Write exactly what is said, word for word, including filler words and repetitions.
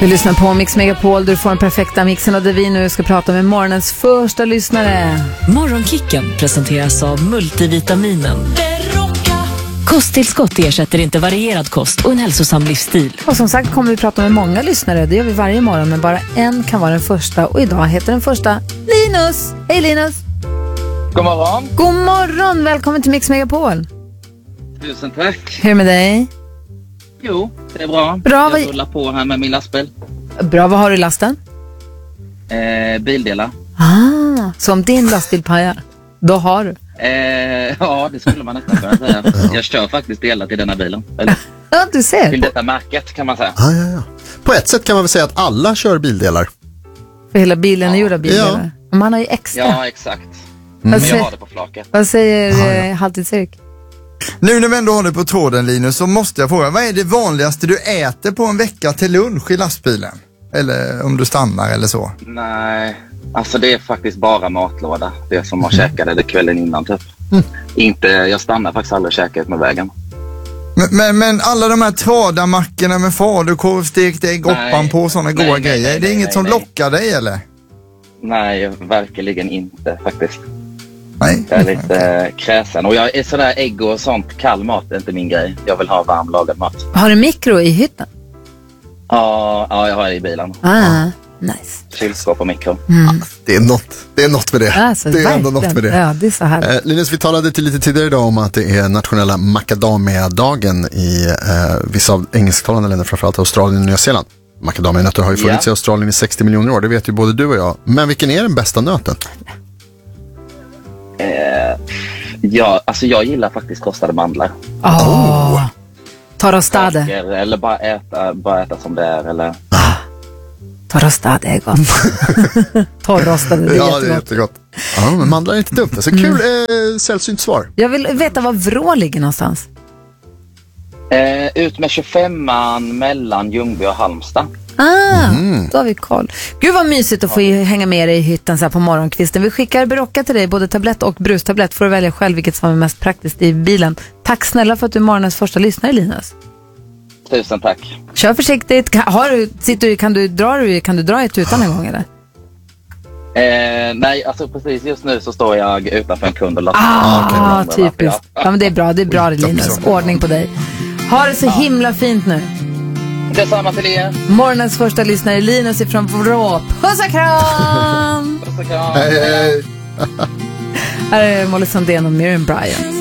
Vi lyssnar på Mix Megapol, du får den perfekta mixen och där vi nu ska prata med morgonens första lyssnare. Morgonkicken presenteras av multivitaminen. Kosttillskott ersätter inte varierad kost och en hälsosam livsstil. Och som sagt kommer vi prata med många lyssnare, det gör vi varje morgon, men bara en kan vara den första. Och idag heter den första Linus. Hej Linus! God morgon! God morgon, välkommen till Mix Megapol. Tusen tack! Hur är det med dig? Jo, det är bra. Bra, jag vad... rullar på här med min lastbil. Bra, vad har du i lasten? Eh, bildelar. Ah, så om din lastbil pajar, då har du? Eh, ja, det skulle man nästan kunna säga. Jag kör faktiskt delar till denna bilen. Eller, ja, du ser. till detta märket kan man säga. Ah, ja, ja. På ett sätt kan man väl säga att alla kör bildelar. För hela bilen är ja. gjord av bildelar. Ja. Man har ju extra. Ja, exakt. Mm. Men jag har det på flaket. Vad säger ah, ja. eh, Halvtids-Erik? Nu när vi ändå har det på tråden, Linus, så måste jag fråga, vad är det vanligaste du äter på en vecka till lunch i lastbilen? Eller om du stannar eller så? Nej, alltså det är faktiskt bara matlåda. Det som man mm. käkade det kvällen innan typ. Mm. Inte, jag stannar faktiskt aldrig och käkar ut med vägen. Men, men, men alla de här tradamackorna med falukorv, stekt ägg, oppan på sådana goda nej, grejer, nej, nej, det är inget nej, som nej. lockar dig eller? Nej, verkligen inte faktiskt. Nej. Jag är lite okay. kräsen. Och jag är sådär ägg och sånt, kall mat är inte min grej. Jag vill ha varm lagad mat. Har du mikro i hytten? Ja, ja jag har det i bilen. Ah, nice. Kylskåp och mikro. Mm. Ja, det är något, det är något med det. Alltså, det är verkligen. ändå något med det. Ja, det är så här. Eh, Linus, vi talade till lite tidigare idag om att det är nationella macadamia-dagen i eh, vissa av engelsktalande länder, framförallt Australien och Nya Zeeland. Macadamia-nötter har ju funnits yeah. i Australien i sextio miljoner år, det vet ju både du och jag. Men vilken är den bästa nöten? Eh, ja, alltså jag gillar faktiskt kostade mandlar. Åh, oh. Torrostade. Eller bara äta, bara äta som det är, eller... Torrostade är gott. Torrostade, det är ja, jättegott. det är jättegott. Ja, men mandlar är inte dumt. Så kul, eh, sällsynt svar. Jag vill veta var Vrå ligger någonstans. Eh, ut med tjugofemman mellan Ljungby och Halmstad. Ah, mm. Då har vi koll. Gud vad mysigt att få ja. hänga med dig i hytten så här på morgonkvisten. Vi skickar Berocca till dig, både tablett och brustablett. Får du välja själv vilket som är mest praktiskt i bilen. Tack snälla för att du är morgonens första lyssnare, Linus. Tusen tack. Kör försiktigt. Har du, sitter du, kan, du dra, kan du dra ett utan en gång eller? Eh, nej, alltså precis just nu så står jag utanför en kund och lastar. Ah, ah typiskt. Ja, men det är bra, det är bra Linus. Ordning på dig. Ha det så himla fint nu. Detsamma till er. Morgonens första lyssnare Linus ifrån Vrå. Puss och kram! Puss och kram. Hej, hej. Här är Molly Sandén och Miriam Bryant.